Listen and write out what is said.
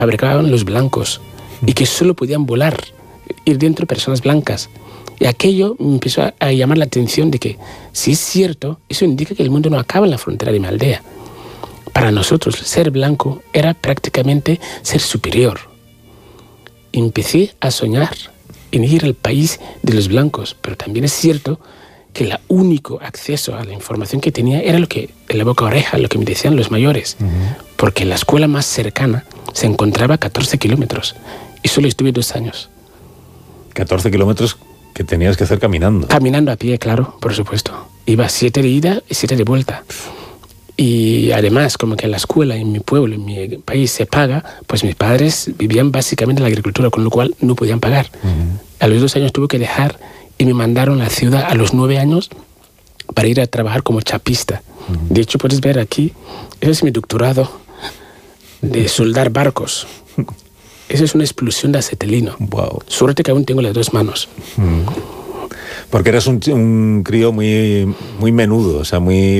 fabricaban los blancos y que solo podían volar, ir dentro personas blancas. Y aquello me empezó a llamar la atención de que, si es cierto, eso indica que el mundo no acaba en la frontera de mi aldea. Para nosotros, ser blanco era prácticamente ser superior. Empecé a soñar en ir al país de los blancos, pero también es cierto que el único acceso a la información que tenía era lo que, de la boca a oreja, lo que me decían los mayores, porque la escuela más cercana se encontraba a 14 kilómetros y solo estuve 2 años. 14 kilómetros que tenías que hacer caminando. Caminando a pie, claro, por supuesto. Iba 7 de ida y 7 de vuelta. Y además, como que la escuela en mi pueblo, en mi país, se paga, pues mis padres vivían básicamente de la agricultura, con lo cual no podían pagar. A los 2 años tuve que dejar y me mandaron a la ciudad a los 9 años para ir a trabajar como chapista. De hecho, puedes ver aquí, ese es mi doctorado de soldar barcos. Esa es una explosión de acetileno. Wow. Suerte que aún tengo las 2 manos. Porque eras un crío muy, muy menudo, o sea, muy